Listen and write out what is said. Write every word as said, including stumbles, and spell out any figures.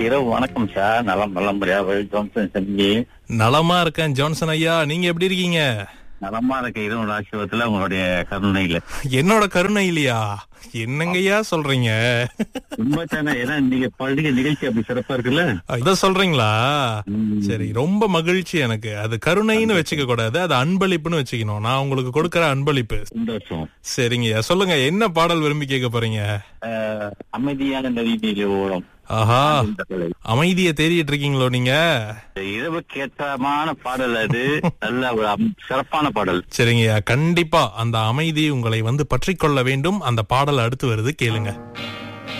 இரவு வணக்கம் சார். நலம் நல்லபடியா ஜான்சன் தம்பி. நலமா இருக்கேன் ஜான்சன் ஐயா, நீங்க எப்படி இருக்கீங்க? நலமா இருக்க இரவு ஆசிர்வாதத்துல உங்களுடைய கருணையில. என்னோட கருணை இல்லையா? என்னங்கய்யா சொல்றீங்க? உண்மைத்தானே, ஏன்னா நீங்க பள்ளிக நிகழ்ச்சி அப்படி சிறப்பா இருக்குல்ல, இத சொல்றீங்களா? சரி, ரொம்ப மகிழ்ச்சி. எனக்கு அது கருணைன்னு வச்சுக்க கூடாது, அது அன்பளிப்புன்னு வச்சுக்கணும். நான் உங்களுக்கு கொடுக்கற அன்பளிப்பு. சந்தோஷம். சரிங்கய்யா, சொல்லுங்க என்ன பாடல் விரும்பி கேட்க போறீங்க? அமைதியான நதிநீர் ஓடம். ஆஹா, அமைதியை தேடிட்டு இருக்கீங்களோ நீங்க? இரவு கேட்டமான பாடல் அது. நல்ல ஒரு சிறப்பான பாடல். சரிங்கய்யா, கண்டிப்பா அந்த அமைதி உங்களை வந்து பற்றிக்கொள்ள வேண்டும். அந்த பாடல் அடுத்து வருது, கேளுங்க.